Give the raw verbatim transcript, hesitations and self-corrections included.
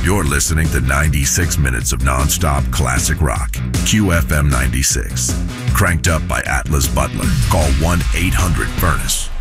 You're listening to ninety-six minutes of nonstop classic rock. Q F M ninety-six. Cranked up by Atlas Butler. Call one eight hundred furnace.